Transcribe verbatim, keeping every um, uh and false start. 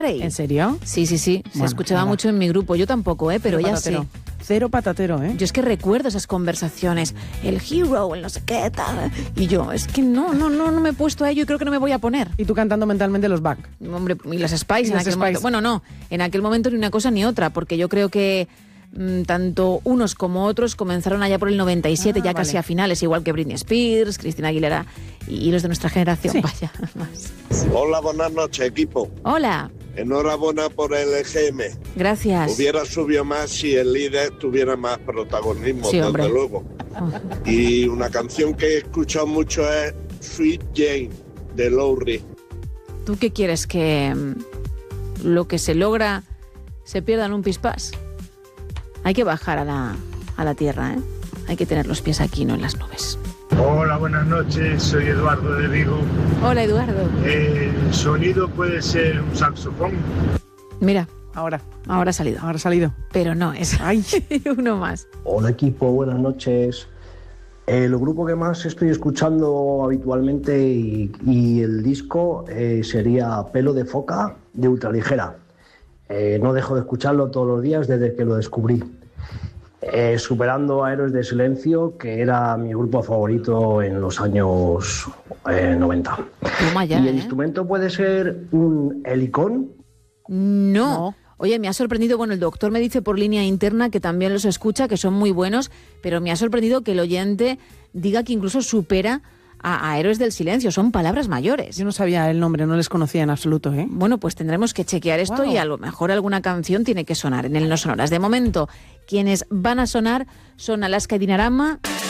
¿En serio? Sí, sí, sí. Se Bueno, escuchaba nada. mucho en mi grupo. Yo tampoco, ¿eh? Pero Cero ella patatero. sí. Cero patatero, ¿eh? Yo es que recuerdo esas conversaciones. El hero, el no sé qué, tal. Y yo, es que no, no, no, no me he puesto a ello y creo que no me voy a poner. Y tú cantando mentalmente los back. Hombre, y las Spice Y en las aquel Spice. momento. Bueno, no, en aquel momento ni una cosa ni otra, porque yo creo que mm, tanto unos como otros comenzaron allá por el noventa y siete, Ah, ya vale. casi a finales, igual que Britney Spears, Cristina Aguilera y, y los de nuestra generación. Sí. Vaya, más. Hola, buenas noches, equipo. Hola, Enhorabuena por el E G M. gracias. Hubiera subido más si el líder tuviera más protagonismo, Sí, desde hombre. luego. Oh. Y una canción que he escuchado mucho es Sweet Jane, de Lowry. ¿Tú qué quieres? ¿Que mm, lo que se logra se pierda en un pispás? Hay que bajar a la, a la tierra, ¿eh? Hay que tener los pies aquí, no en las nubes. Hola, buenas noches, soy Eduardo de Vigo. Hola, Eduardo. El sonido puede ser un saxofón. Mira, Ahora, ahora ha salido. ahora ha salido. Pero no, es Ay. uno más. Hola equipo, buenas noches. El grupo que más estoy escuchando habitualmente y, y el disco eh, sería Pelo de Foca de Ultraligera. Eh, no dejo de escucharlo todos los días desde que lo descubrí. Eh, superando a Héroes de Silencio, que era mi grupo favorito en los años eh, noventa. Toma ya, y el ¿eh? instrumento puede ser un helicón. No. No. Oye, me ha sorprendido, bueno, el doctor me dice por línea interna que también los escucha, que son muy buenos, pero me ha sorprendido que el oyente diga que incluso supera a, a Héroes del Silencio. Son palabras mayores. Yo no sabía el nombre, no les conocía en absoluto, ¿eh? Bueno, pues tendremos que chequear esto Guau. y a lo mejor alguna canción tiene que sonar en el No Sonoras. De momento, quienes van a sonar son Alaska y Dinarama